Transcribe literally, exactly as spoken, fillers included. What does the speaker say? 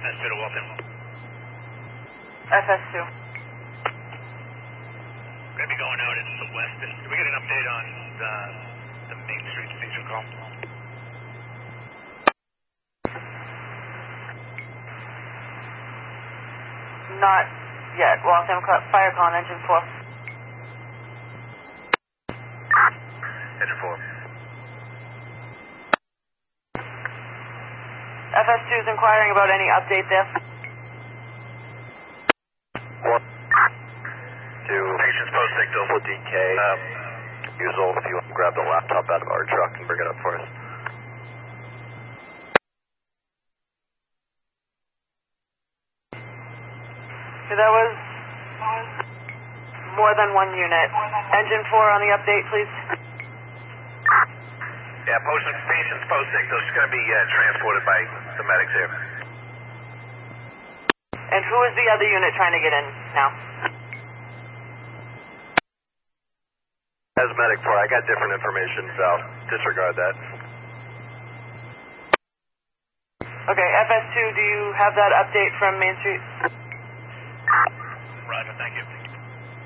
S two to Walton. F S two. We're going to be going out into the west. Did we get an update on the, the Main Street feature call? Not yet. Waltham fire call on engine four. Engine four. F S two is inquiring about any update there. One, two, Stations post signal. for D K. Um, usual, if you want to grab the laptop out of our truck and bring it up for us. So that was more than one unit. Engine four on the update, please. Yeah, post stations post signal. It's going to be uh, transported by the medics here. And who is the other unit trying to get in now? As medic four, I got different information, so disregard that. Okay, F S two, do you have that update from Main Street? Roger, thank you.